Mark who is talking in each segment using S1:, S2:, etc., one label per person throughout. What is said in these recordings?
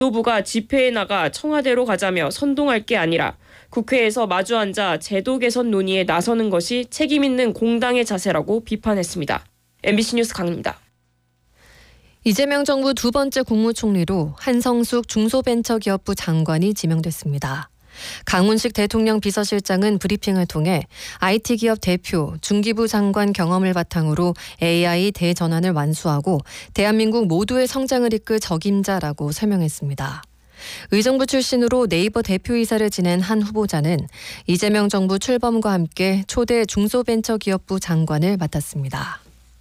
S1: 지도부가 집회에 나가 청와대로 가자며 선동할 게 아니라 국회에서 마주 앉아 제도 개선 논의에 나서는 것이 책임 있는 공당의 자세라고 비판했습니다. MBC 뉴스 강입니다.
S2: 이재명 정부 두 번째 국무총리로 한성숙 중소벤처기업부 장관이 지명됐습니다. 강훈식 대통령 비서실장은 브리핑을 통해 IT기업 대표, 중기부 장관 경험을 바탕으로 AI 대전환을 완수하고 대한민국 모두의 성장을 이끌 적임자라고 설명했습니다. 의정부 출신으로 네이버 대표이사를 지낸 한 후보자는 이재명 정부 출범과 함께 초대 중소벤처기업부 장관을 맡았습니다.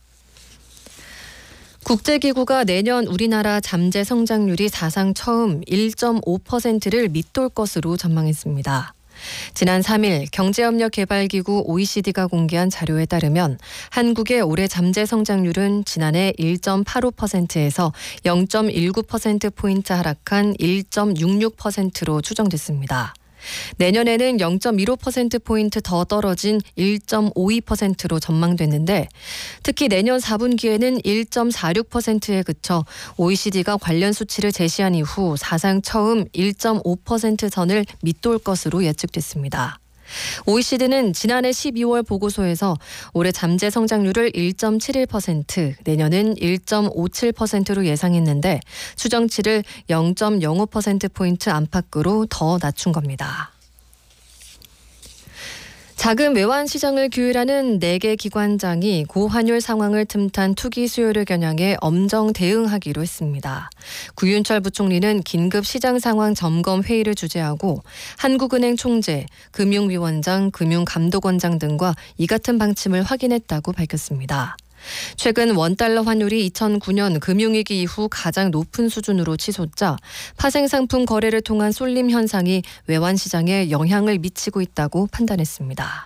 S2: 국제기구가 내년 우리나라 잠재 성장률이 사상 처음 1.5%를 밑돌 것으로 전망했습니다. 지난 3일 경제협력개발기구 OECD가 공개한 자료에 따르면 한국의 올해 잠재 성장률은 지난해 1.85%에서 0.19%포인트 하락한 1.66%로 추정됐습니다. 내년에는 0.15%포인트 더 떨어진 1.52%로 전망됐는데 특히 내년 4분기에는 1.46%에 그쳐 OECD가 관련 수치를 제시한 이후 사상 처음 1.5% 선을 밑돌 것으로 예측됐습니다. OECD는 지난해 12월 보고서에서 올해 잠재 성장률을 1.71%, 내년은 1.57%로 예상했는데 추정치를 0.05%포인트 안팎으로 더 낮춘 겁니다. 자금 외환 시장을 규율하는 4개 기관장이 고환율 상황을 틈탄 투기 수요를 겨냥해 엄정 대응하기로 했습니다. 구윤철 부총리는 긴급 시장 상황 점검 회의를 주재하고 한국은행 총재, 금융위원장, 금융감독원장 등과 이 같은 방침을 확인했다고 밝혔습니다. 최근 원달러 환율이 2009년 금융위기 이후 가장 높은 수준으로 치솟자 파생상품 거래를 통한 쏠림 현상이 외환 시장에 영향을 미치고 있다고 판단했습니다.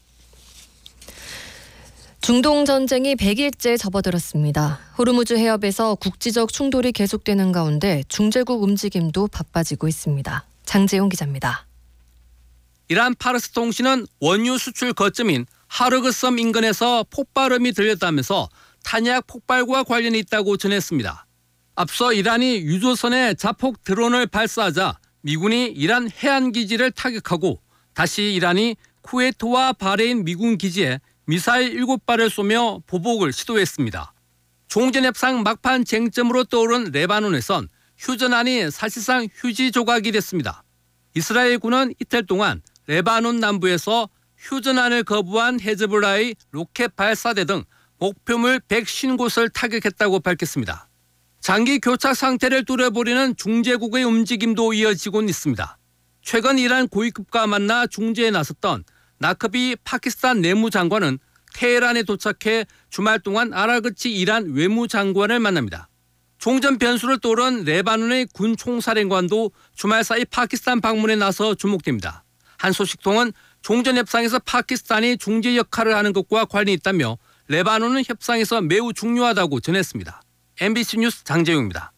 S2: 중동 전쟁이 100일째 접어들었습니다. 호르무즈 해협에서 국지적 충돌이 계속되는 가운데 중재국 움직임도 바빠지고 있습니다. 장재용 기자입니다.
S3: 이란 파르스 통신은 원유 수출 거점인 하르그섬 인근에서 폭발음이 들렸다면서 탄약 폭발과 관련이 있다고 전했습니다. 앞서 이란이 유조선에 자폭 드론을 발사하자 미군이 이란 해안기지를 타격하고 다시 이란이 쿠웨이트와 바레인 미군 기지에 미사일 7발을 쏘며 보복을 시도했습니다. 종전협상 막판 쟁점으로 떠오른 레바논에선 휴전안이 사실상 휴지 조각이 됐습니다. 이스라엘군은 이틀 동안 레바논 남부에서 휴전안을 거부한 헤즈볼라의 로켓 발사대 등 목표물 150곳을 타격했다고 밝혔습니다. 장기 교착 상태를 뚫어버리는 중재국의 움직임도 이어지고 있습니다. 최근 이란 고위급과 만나 중재에 나섰던 나크비 파키스탄 내무장관은 테헤란에 도착해 주말 동안 아라그치 이란 외무장관을 만납니다. 종전 변수를 떠오른 레바논의 군 총사령관도 주말 사이 파키스탄 방문에 나서 주목됩니다. 한 소식통은 종전 협상에서 파키스탄이 중재 역할을 하는 것과 관련이 있다며 레바논은 협상에서 매우 중요하다고 전했습니다. MBC 뉴스 장재용입니다.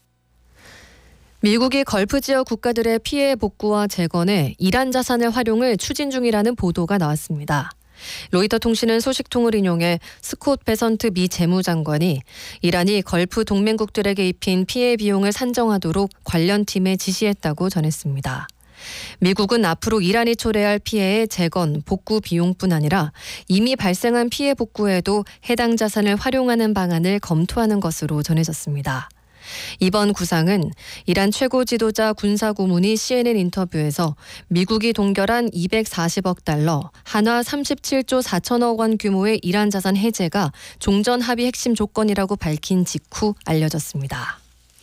S2: 미국이 걸프 지역 국가들의 피해 복구와 재건에 이란 자산을 활용을 추진 중이라는 보도가 나왔습니다. 로이터 통신은 소식통을 인용해 스콧 베선트 미 재무장관이 이란이 걸프 동맹국들에게 입힌 피해 비용을 산정하도록 관련 팀에 지시했다고 전했습니다. 미국은 앞으로 이란이 초래할 피해의 재건, 복구 비용뿐 아니라 이미 발생한 피해 복구에도 해당 자산을 활용하는 방안을 검토하는 것으로 전해졌습니다. 이번 구상은 이란 최고 지도자 군사고문이 CNN 인터뷰에서 미국이 동결한 240억 달러, 한화 37조 4천억 원 규모의 이란 자산 해제가 종전 합의 핵심 조건이라고 밝힌 직후 알려졌습니다.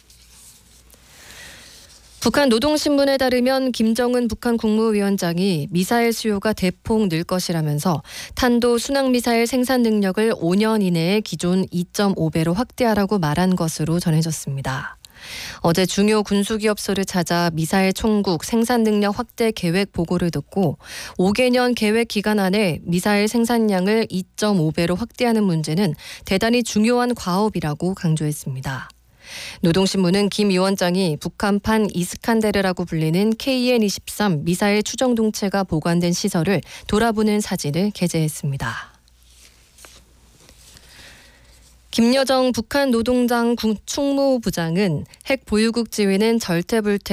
S2: 북한 노동신문에 따르면 김정은 북한 국무위원장이 미사일 수요가 대폭 늘 것이라면서 탄도 순항미사일 생산 능력을 5년 이내에 기존 2.5배로 확대하라고 말한 것으로 전해졌습니다. 어제 중요 군수기업소를 찾아 미사일 총국 생산 능력 확대 계획 보고를 듣고 5개년 계획 기간 안에 미사일 생산량을 2.5배로 확대하는 문제는 대단히 중요한 과업이라고 강조했습니다. 노동신문은 김 위원장이 북한판 이스칸데르라고 불리는 KN-23 미사일 추정동체가 보관된 시설을 돌아보는 사진을 게재했습니다. 김여정 북한 노동당 충무부장은 핵 보유국 지위는 절대불태